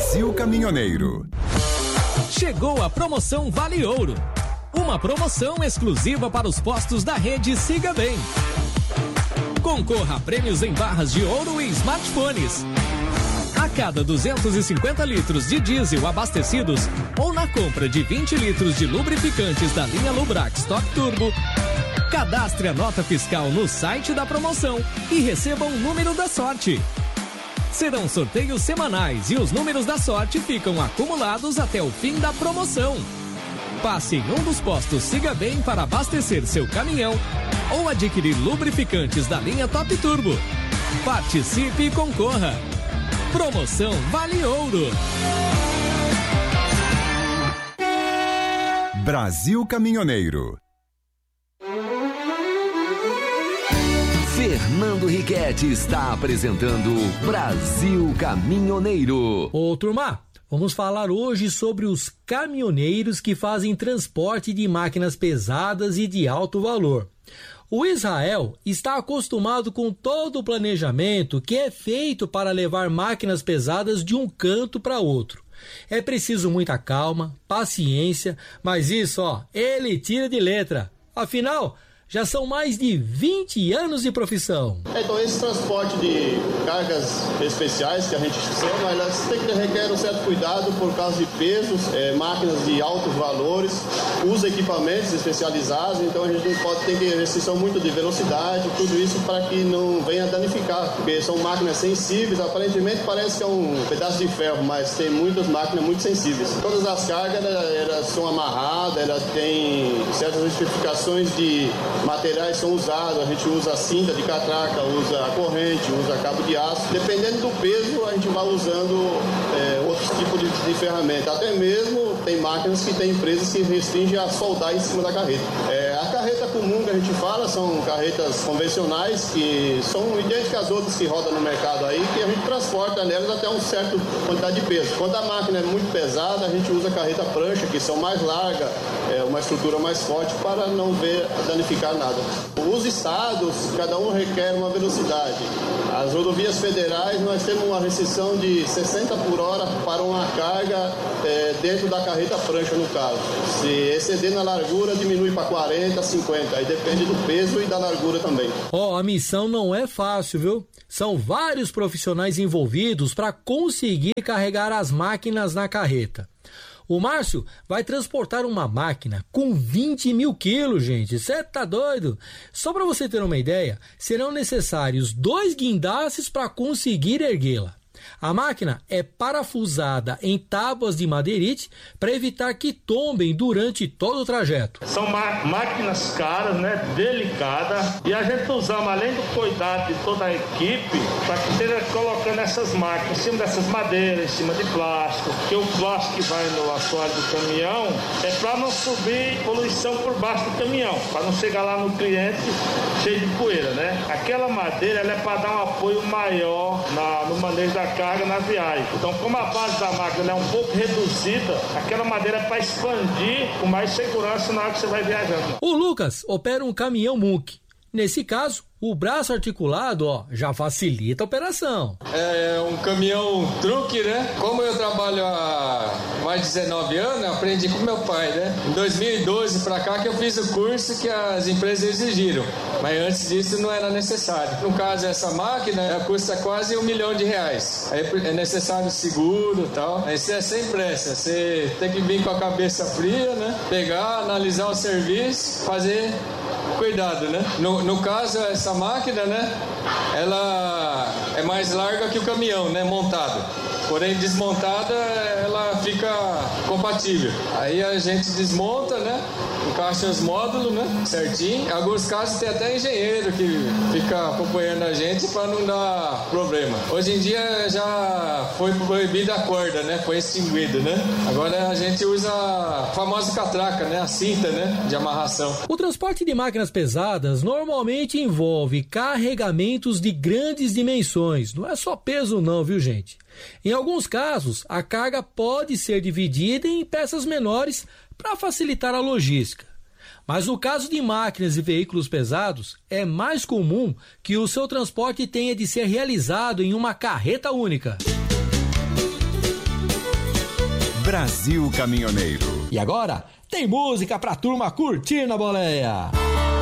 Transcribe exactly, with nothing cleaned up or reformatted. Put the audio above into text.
Brasil Caminhoneiro. Chegou a promoção Vale Ouro. Uma promoção exclusiva para os postos da rede Siga Bem. Concorra a prêmios em barras de ouro e smartphones. A cada duzentos e cinquenta litros de diesel abastecidos ou na compra de vinte litros de lubrificantes da linha Lubrax Top Turbo, cadastre a nota fiscal no site da promoção e receba um número da sorte. Serão sorteios semanais e os números da sorte ficam acumulados até o fim da promoção. Passe em um dos postos Siga Bem para abastecer seu caminhão ou adquirir lubrificantes da linha Top Turbo. Participe e concorra. Promoção Vale Ouro. Brasil Caminhoneiro. Fernando Riquetti está apresentando Brasil Caminhoneiro. Ô, turma, vamos falar hoje sobre os caminhoneiros que fazem transporte de máquinas pesadas e de alto valor. O Israel está acostumado com todo o planejamento que é feito para levar máquinas pesadas de um canto para outro. É preciso muita calma, paciência, mas isso, ó, ele tira de letra. Afinal, já são mais de vinte anos de profissão. Então, esse transporte de cargas especiais que a gente chama, elas tem que requer um certo cuidado por causa de pesos, é, máquinas de altos valores, usa equipamentos especializados, então a gente não pode ter restrição muito de velocidade, tudo isso para que não venha danificar, porque são máquinas sensíveis, aparentemente parece que é um pedaço de ferro, mas tem muitas máquinas muito sensíveis. Todas as cargas, elas são amarradas, elas têm certas especificações de materiais são usados, a gente usa a cinta de catraca, usa a corrente, usa cabo de aço. Dependendo do peso, a gente vai usando é, outros tipos de, de ferramenta. Até mesmo tem máquinas que tem empresas que restringem a soldar em cima da carreta. É, a carreta comum que a gente fala são carretas convencionais, que são idênticas às outras que rodam no mercado aí, que a gente transporta nelas até uma certa quantidade de peso. Quando a máquina é muito pesada, a gente usa carreta prancha, que são mais largas, é, uma estrutura mais forte para não ver danificar nada. Os estados, cada um requer uma velocidade. As rodovias federais, nós temos uma restrição de sessenta por hora para uma carga é, dentro da carreta prancha, no caso. Se exceder na largura, diminui para quarenta, cinquenta. Aí depende do peso e da largura também. Ó, oh, a missão não é fácil, viu? São vários profissionais envolvidos para conseguir carregar as máquinas na carreta. O Márcio vai transportar uma máquina com vinte mil quilos, gente. Você tá doido? Só para você ter uma ideia, serão necessários dois guindastes para conseguir erguê-la. A máquina é parafusada em tábuas de madeirite para evitar que tombem durante todo o trajeto. São má- máquinas caras, né, delicadas, e a gente usamos, além do cuidado de toda a equipe, para que esteja colocando essas máquinas em cima dessas madeiras, em cima de plástico, porque o plástico que vai no assoalho do caminhão é para não subir poluição por baixo do caminhão, para não chegar lá no cliente cheio de poeira, né? Aquela madeira, ela é para dar um apoio maior na, no manejo da carga na viagem. Então, como a base da máquina é um pouco reduzida, aquela madeira é para expandir com mais segurança na hora que você vai viajando. O Lucas opera um caminhão muque. Nesse caso, o braço articulado, ó, já facilita a operação. É um caminhão truque, né? Como eu trabalho há mais de dezenove anos, eu aprendi com meu pai, né? Em dois mil e doze pra cá que eu fiz o curso que as empresas exigiram, mas antes disso não era necessário. No caso, essa máquina, ela custa quase um milhão de reais. Aí é necessário seguro e tal. Isso é sem pressa, você tem que vir com a cabeça fria, né? Pegar, analisar o serviço, fazer cuidado, né? No, no caso, essa máquina, né? Ela é mais larga que o caminhão, né? Montado. Porém, desmontada, ela fica compatível. Aí a gente desmonta, né? Encaixa os módulos, né? Certinho. Em alguns casos tem até engenheiro que fica acompanhando a gente para não dar problema. Hoje em dia já foi proibida a corda, né? Foi extinguido, né? Agora a gente usa a famosa catraca, né? A cinta, né? De amarração. O transporte de máquinas pesadas normalmente envolve carregamentos de grandes dimensões. Não é só peso não, viu, gente? Em alguns casos, a carga pode ser dividida em peças menores para facilitar a logística. Mas no caso de máquinas e veículos pesados, é mais comum que o seu transporte tenha de ser realizado em uma carreta única. Brasil Caminhoneiro. E agora, tem música pra turma curtir na boleia.